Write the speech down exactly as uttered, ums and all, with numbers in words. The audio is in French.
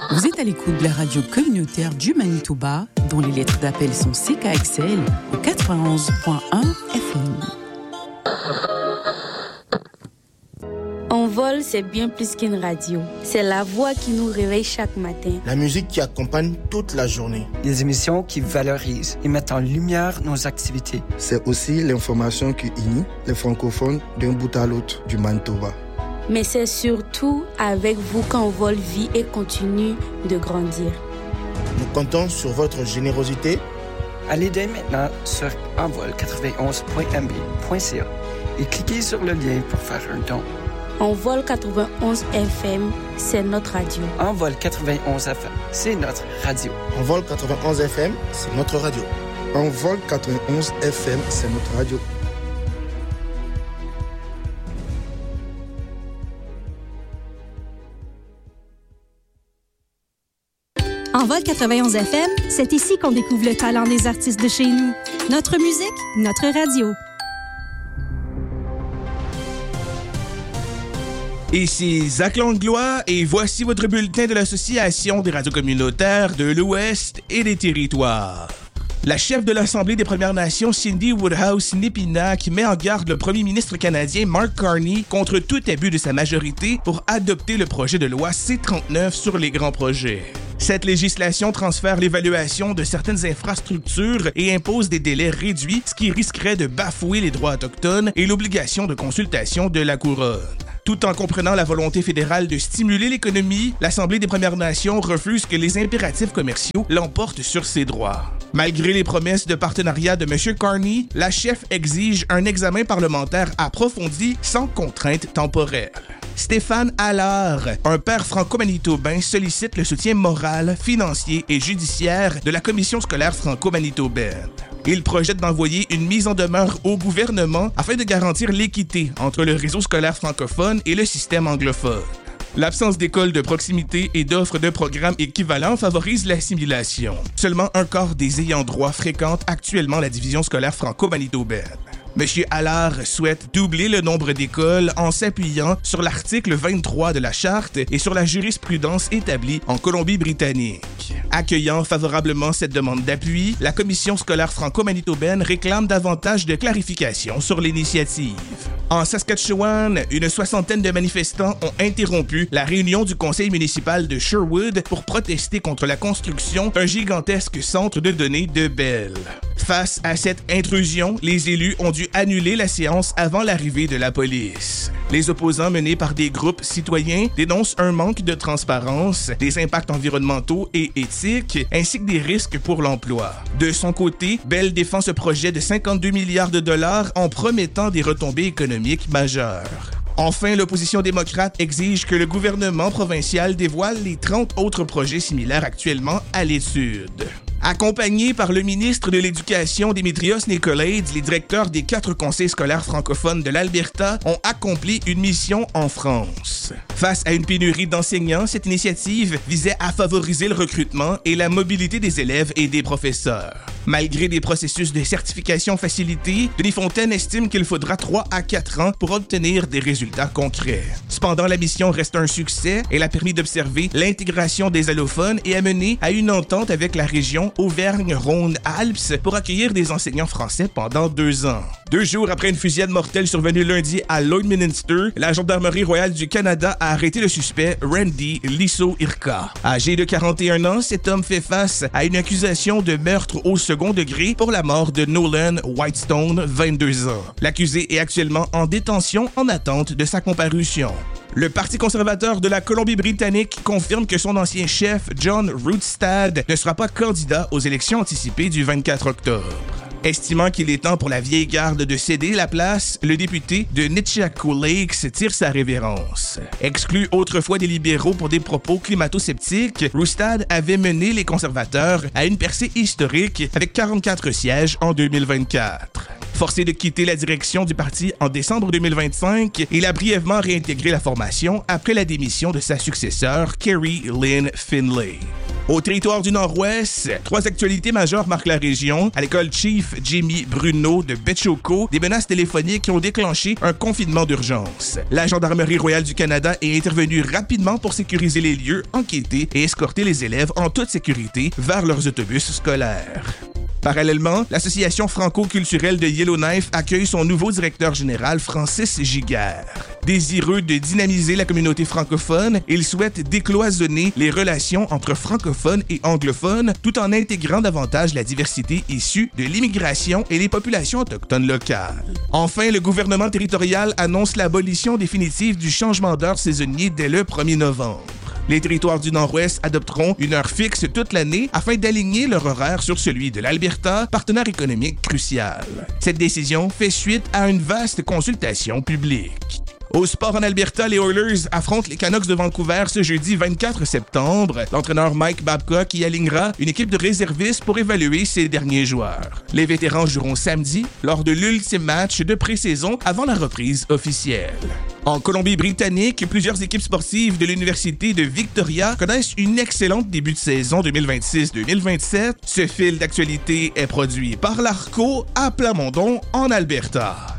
Vous êtes à l'écoute de la radio communautaire du Manitoba, dont les lettres d'appel sont C K X L au quatre-vingt-onze point un F M. Envol, c'est bien plus qu'une radio. C'est la voix qui nous réveille chaque matin. La musique qui accompagne toute la journée. Des émissions qui valorisent et mettent en lumière nos activités. C'est aussi l'information qui unit les francophones d'un bout à l'autre du Manitoba. Mais c'est surtout avec vous qu'Envol vit et continue de grandir. Nous comptons sur votre générosité. Allez dès maintenant sur envol quatre-vingt-onze point m b point c a et cliquez sur le lien pour faire un don. Envol quatre-vingt-onze F M, c'est notre radio. Envol quatre-vingt-onze F M, c'est notre radio. Envol quatre-vingt-onze F M, c'est notre radio. Envol quatre-vingt-onze F M, c'est notre radio. Envol quatre-vingt-onze F M, c'est ici qu'on découvre le talent des artistes de chez nous. Notre musique, notre radio. Ici Zach Langlois et voici votre bulletin de l'Association des radios communautaires de l'Ouest et des Territoires. La chef de l'Assemblée des Premières Nations, Cindy Woodhouse-Nepinac, met en garde le premier ministre canadien Mark Carney contre tout abus de sa majorité pour adopter le projet de loi C trente-neuf sur les grands projets. Cette législation transfère l'évaluation de certaines infrastructures et impose des délais réduits, ce qui risquerait de bafouer les droits autochtones et l'obligation de consultation de la couronne. Tout en comprenant la volonté fédérale de stimuler l'économie, l'Assemblée des Premières Nations refuse que les impératifs commerciaux l'emportent sur ses droits. Malgré les promesses de partenariat de M. Carney, la chef exige un examen parlementaire approfondi sans contrainte temporelle. Stéphane Allard, un père franco-manitobain, sollicite le soutien moral, financier et judiciaire de la Commission scolaire franco-manitobaine. Il projette d'envoyer une mise en demeure au gouvernement afin de garantir l'équité entre le réseau scolaire francophone et le système anglophone. L'absence d'écoles de proximité et d'offres de programmes équivalents favorise l'assimilation. Seulement un quart des ayants droit fréquentent actuellement la division scolaire franco-manitobaine. M. Allard souhaite doubler le nombre d'écoles en s'appuyant sur l'article vingt-trois de la Charte et sur la jurisprudence établie en Colombie-Britannique. Accueillant favorablement cette demande d'appui, la Commission scolaire franco-manitobaine réclame davantage de clarifications sur l'initiative. En Saskatchewan, une soixantaine de manifestants ont interrompu la réunion du conseil municipal de Sherwood pour protester contre la construction d'un gigantesque centre de données de Bell. Face à cette intrusion, les élus ont dû annuler la séance avant l'arrivée de la police. Les opposants menés par des groupes citoyens dénoncent un manque de transparence, des impacts environnementaux et éthiques, ainsi que des risques pour l'emploi. De son côté, Bell défend ce projet de cinquante-deux milliards de dollars en promettant des retombées économiques majeures. Enfin, l'opposition démocrate exige que le gouvernement provincial dévoile les trente autres projets similaires actuellement à l'étude. Accompagnés par le ministre de l'Éducation Dimitrios Nicolaides, les directeurs des quatre conseils scolaires francophones de l'Alberta ont accompli une mission en France. Face à une pénurie d'enseignants, cette initiative visait à favoriser le recrutement et la mobilité des élèves et des professeurs. Malgré des processus de certification facilités, Denis Fontaine estime qu'il faudra trois à quatre ans pour obtenir des résultats concrets. Cependant, la mission reste un succès. Elle a permis d'observer l'intégration des allophones et a mené à une entente avec la région Auvergne-Rhône-Alpes pour accueillir des enseignants français pendant deux ans. Deux jours après une fusillade mortelle survenue lundi à Lloydminster, la Gendarmerie royale du Canada a arrêté le suspect Randy Lisso-Irka. Âgé de quarante et un ans, cet homme fait face à une accusation de meurtre au second degré pour la mort de Nolan Whitestone, vingt-deux ans. L'accusé est actuellement en détention en attente de sa comparution. Le Parti conservateur de la Colombie-Britannique confirme que son ancien chef, John Routstad, ne sera pas candidat aux élections anticipées du vingt-quatre octobre. Estimant qu'il est temps pour la vieille garde de céder la place, le député de Nitchako Lakes tire sa révérence. Exclu autrefois des libéraux pour des propos climato-sceptiques, Routstad avait mené les conservateurs à une percée historique avec quarante-quatre sièges en deux mille vingt-quatre. Forcé de quitter la direction du parti en décembre deux mille vingt-cinq, il a brièvement réintégré la formation après la démission de sa successeur, Kerry Lynn Finlay. Au territoire du Nord-Ouest, trois actualités majeures marquent la région. À l'école Chief Jimmy Bruno de Betchoko, des menaces téléphoniques qui ont déclenché un confinement d'urgence. La Gendarmerie royale du Canada est intervenue rapidement pour sécuriser les lieux, enquêter et escorter les élèves en toute sécurité vers leurs autobus scolaires. Parallèlement, l'association franco-culturelle de Yellowknife accueille son nouveau directeur général, Francis Giguère. Désireux de dynamiser la communauté francophone, il souhaite décloisonner les relations entre francophones et anglophones tout en intégrant davantage la diversité issue de l'immigration et les populations autochtones locales. Enfin, le gouvernement territorial annonce l'abolition définitive du changement d'heure saisonnier dès le premier novembre. Les territoires du Nord-Ouest adopteront une heure fixe toute l'année afin d'aligner leur horaire sur celui de l'Alberta, partenaire économique crucial. Cette décision fait suite à une vaste consultation publique. Au sport en Alberta, les Oilers affrontent les Canucks de Vancouver ce jeudi vingt-quatre septembre. L'entraîneur Mike Babcock y alignera une équipe de réservistes pour évaluer ses derniers joueurs. Les vétérans joueront samedi lors de l'ultime match de pré-saison avant la reprise officielle. En Colombie-Britannique, plusieurs équipes sportives de l'Université de Victoria connaissent une excellente début de saison deux mille vingt-six deux mille vingt-sept. Ce fil d'actualité est produit par l'Arco à Plamondon, en Alberta.